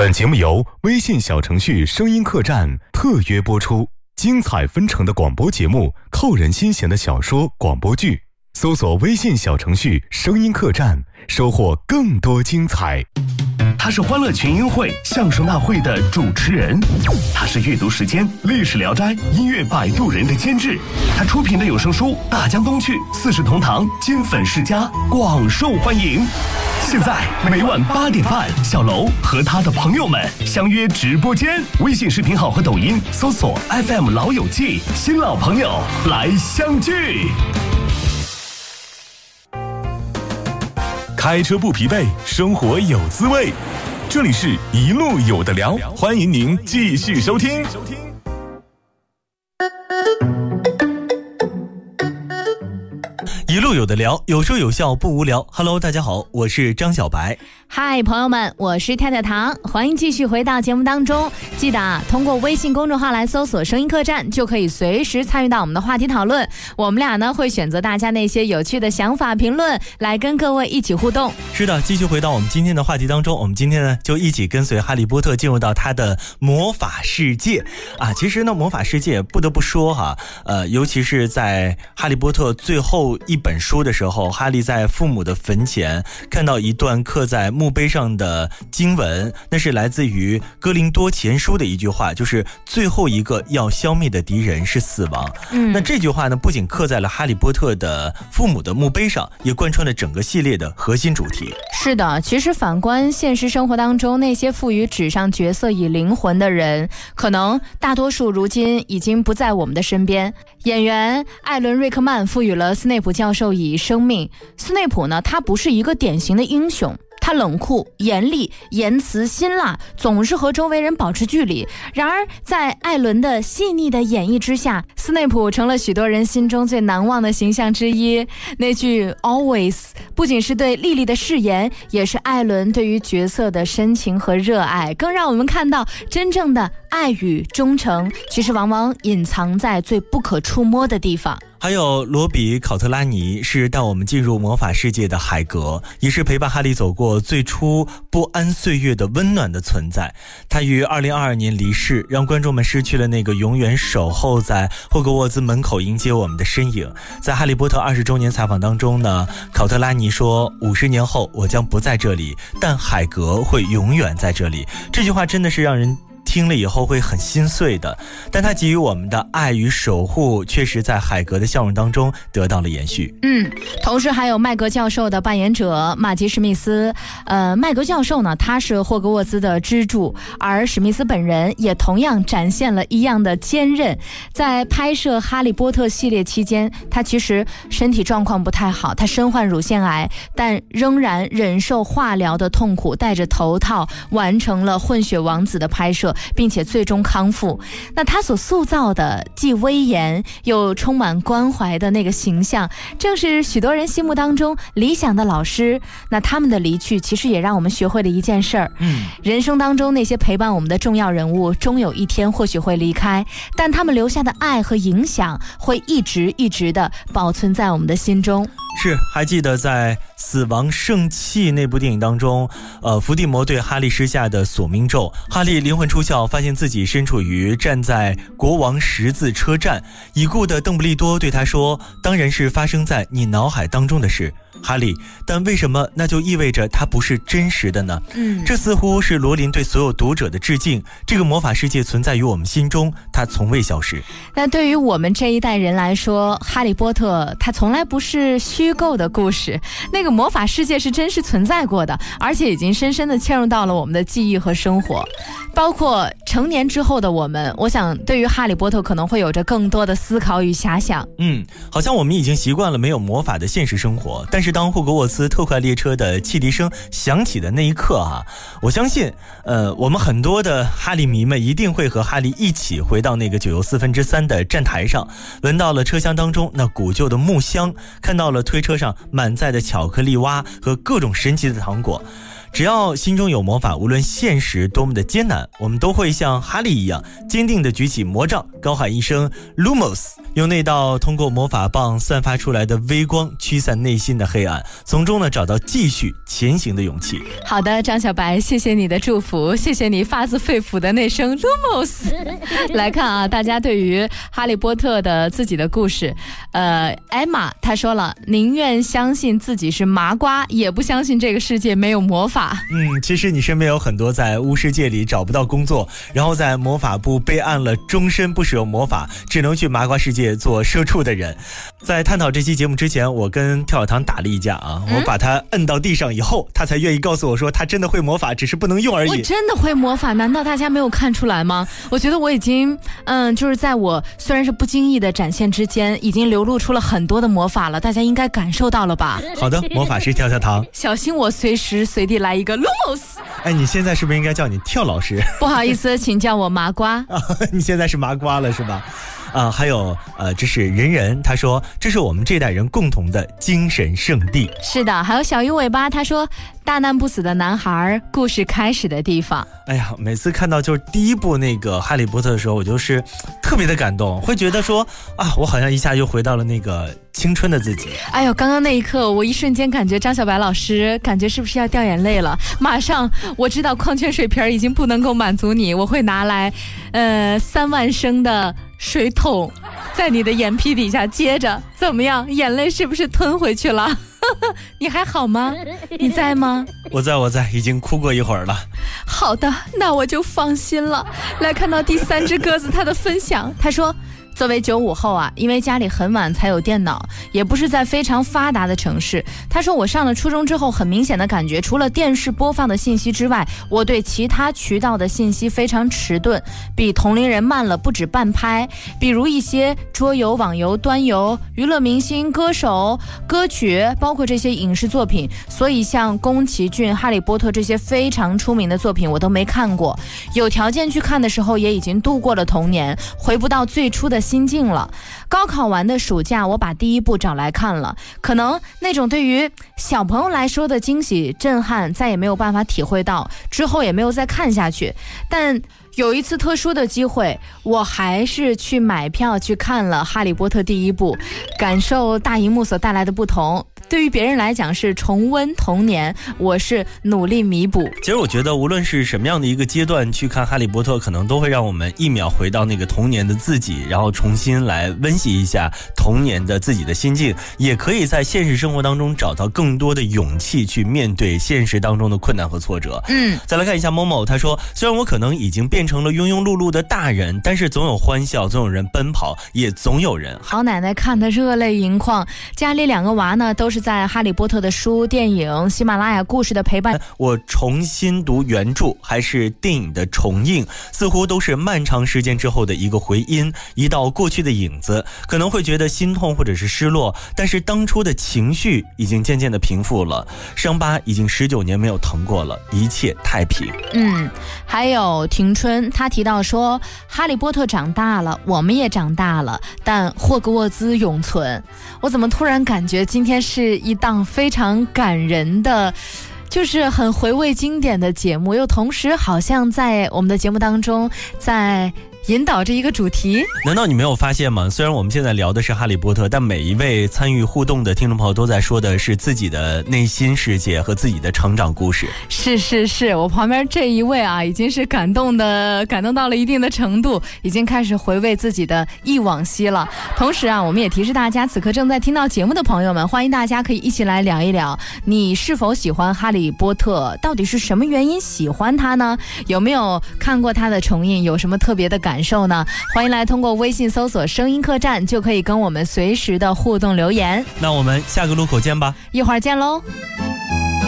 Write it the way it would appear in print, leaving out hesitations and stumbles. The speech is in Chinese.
本节目由微信小程序声音客栈特约播出，精彩纷呈的广播节目，扣人心弦的小说广播剧，搜索微信小程序声音客栈，收获更多精彩。 他是欢乐群英会相声大会的主持人，他是阅读时间历史聊斋音乐摆渡人的监制，他出品的有声书《大江东去》四世同堂金粉世家广受欢迎。现在每晚8点半，小楼和他的朋友们相约直播间，微信视频号和抖音搜索 FM 老友记，新老朋友来相聚。 开车不疲惫，生活有滋味。这里是一路有的聊，欢迎您继续收听。 一路有的聊，有说有笑不无聊。Hello， 大家好，我是张小白。 嗨，朋友们，我是跳跳糖，欢迎继续回到节目当中。记得通过微信公众号来搜索声音客栈，就可以随时参与到我们的话题讨论。我们俩呢会选择大家那些有趣的想法评论，来跟各位一起互动。 是的，继续回到我们今天的话题当中，我们今天呢就一起跟随哈利波特进入到他的魔法世界啊。其实呢，魔法世界不得不说哈，尤其是在哈利波特最后一本书的时候，哈利在父母的坟前看到一段刻在墓碑上的经文，那是来自于哥林多前书的一句话，就是最后一个要消灭的敌人是死亡。那这句话呢，不仅刻在了哈利波特的父母的墓碑上，也贯穿了整个系列的核心主题。 是的，其实反观现实生活当中，那些赋予纸上角色以灵魂的人，可能大多数如今已经不在我们的身边。演员艾伦·瑞克曼赋予了斯内普教授以生命。斯内普呢，他不是一个典型的英雄，他冷酷、严厉、言辞辛辣，总是和周围人保持距离。然而在艾伦的细腻的演绎之下，斯内普成了许多人心中最难忘的形象之一。那句 always 不仅是对莉莉的誓言，也是艾伦对于角色的深情和热爱，更让我们看到真正的爱与忠诚其实往往隐藏在最不可触摸的地方。 还有罗比·考特拉尼是带我们进入魔法世界的海格，也是陪伴哈利走过最初不安岁月的温暖的存在。他于2022年离世，让观众们失去了那个永远守候在霍格沃兹门口迎接我们的身影。在哈利波特20周年采访当中呢，考特拉尼说，50年后我将不在这里，但海格会永远在这里。这句话真的是让人听了以后会很心碎的，但他给予我们的爱与守护确实在海格的笑容当中得到了延续。 同时还有麦格教授的扮演者马吉史密斯。麦格教授呢，他是霍格沃兹的支柱，而史密斯本人也同样展现了一样的坚韧。在拍摄哈利波特系列期间，他其实身体状况不太好，他身患乳腺癌，但仍然忍受化疗的痛苦，戴着头套完成了混血王子的拍摄，并且最终康复。那他所塑造的既威严又充满关怀的那个形象，正是许多人心目当中理想的老师。那他们的离去其实也让我们学会了一件事儿，人生当中那些陪伴我们的重要人物终有一天或许会离开，但他们留下的爱和影响会一直的保存在我们的心中。 是，还记得在死亡圣器那部电影当中，伏地魔对哈利施下的索命咒，哈利灵魂出窍，发现自己身处于站在国王十字车站，已故的邓布利多对他说，当然是发生在你脑海当中的事，哈利，但为什么那就意味着它不是真实的呢？这似乎是罗琳对所有读者的致敬。这个魔法世界存在于我们心中，它从未消失。 那对于我们这一代人来说，哈利波特它从来不是虚构的故事，那个魔法世界是真实存在过的，而且已经深深地嵌入到了我们的记忆和生活。包括成年之后的我们，我想对于哈利波特可能会有着更多的思考与遐想。 好像我们已经习惯了没有魔法的现实生活，但是当霍格沃兹特快列车的汽笛声响起的那一刻啊，我相信我们很多的哈利迷们一定会和哈利一起回到那个9又3/4的站台上，闻到了车厢当中那古旧的木香，看到了推车上满载的巧克力蛙和各种神奇的糖果。只要心中有魔法，无论现实多么的艰难，我们都会像哈利一样坚定地举起魔杖，高喊一声 Lumos， 用那道通过魔法棒散发出来的微光驱散内心的黑暗，从中呢找到继续前行的勇气。 好的，张小白，谢谢你的祝福，谢谢你发自肺腑的那声 Lumos。 来看啊，大家对于哈利波特的自己的故事，艾玛她说了，宁愿相信自己是麻瓜，也不相信这个世界没有魔法。 其实你身边有很多在巫师界里找不到工作，然后在魔法部备案了终身不使用魔法，只能去麻瓜世界做社畜的人。在探讨这期节目之前，我跟跳跳糖打了一架啊，我把他摁到地上以后，他才愿意告诉我说他真的会魔法，只是不能用而已。 我真的会魔法，难道大家没有看出来吗？我觉得我已经就是在我虽然是不经意的展现之间，已经流露出了很多的魔法了，大家应该感受到了吧？ 好的，魔法师跳跳糖， 小心我随时随地来一个 Lumos。 哎，你现在是不是应该叫你跳老师？ 不好意思，请叫我麻瓜。 你现在是麻瓜了是吧？还有这是人人，他说这是我们这代人共同的精神圣地。 是的，还有小鱼尾巴，他说大难不死的男孩，故事开始的地方。 哎呀，每次看到就是第一部那个哈利波特的时候，我就是特别的感动，会觉得说啊，我好像一下又回到了那个青春的自己。 哎呦，刚刚那一刻我一瞬间感觉张小白老师感觉是不是要掉眼泪了？马上我知道矿泉水瓶已经不能够满足你，我会拿来3万升的水桶在你的眼皮底下接着，怎么样？眼泪是不是吞回去了？你还好吗？你在吗？ 我在，已经哭过一会儿了。 好的，那我就放心了。来看到第3只鸽子他的分享，他说作为95后啊，因为家里很晚才有电脑，也不是在非常发达的城市。他说我上了初中之后，很明显的感觉，除了电视播放的信息之外，我对其他渠道的信息非常迟钝，比同龄人慢了不止半拍。比如一些桌游、网游、端游、娱乐明星、歌手、歌曲，包括这些影视作品。所以像宫崎骏、哈利波特这些非常出名的作品我都没看过，有条件去看的时候也已经度过了童年，回不到最初的心境了。高考完的暑假，我把第1部找来看了，可能那种对于小朋友来说的惊喜震撼再也没有办法体会到，之后也没有再看下去。但有一次特殊的机会，我还是去买票去看了《哈利波特》第1部，感受大荧幕所带来的不同。对于别人来讲是重温童年，我是努力弥补。 其实我觉得无论是什么样的一个阶段去看哈利波特，可能都会让我们一秒回到那个童年的自己，然后重新来温习一下童年的自己的心境，也可以在现实生活当中找到更多的勇气去面对现实当中的困难和挫折。再来看一下某某，他说虽然我可能已经变成了庸庸碌碌的大人，但是总有欢笑，总有人奔跑，也总有人。 好奶奶看得热泪盈眶，家里2个娃呢都是在哈利波特的书、电影、喜马拉雅故事的陪伴。 我重新读原著还是电影的重映，似乎都是漫长时间之后的一个回音，一道过去的影子，可能会觉得心痛或者是失落，但是当初的情绪已经渐渐的平复了，伤疤已经19年没有疼过了，一切太平。 还有庭春，他提到说哈利波特长大了，我们也长大了，但霍格沃兹永存。我怎么突然感觉今天是一档非常感人的，就是很回味经典的节目，又同时好像在我们的节目当中在引导着一个主题。 难道你没有发现吗？虽然我们现在聊的是哈利波特，但每一位参与互动的听众朋友都在说的是自己的内心世界和自己的成长故事。 是，我旁边这一位啊，已经是感动到了一定的程度，已经开始回味自己的忆往昔了。同时啊，我们也提示大家，此刻正在听到节目的朋友们，欢迎大家可以一起来聊一聊，你是否喜欢哈利波特？到底是什么原因喜欢他呢？有没有看过他的重映？有什么特别的感受呢？欢迎来通过微信搜索声音客栈，就可以跟我们随时的互动留言。 那我们下个路口见吧， 一会儿见喽。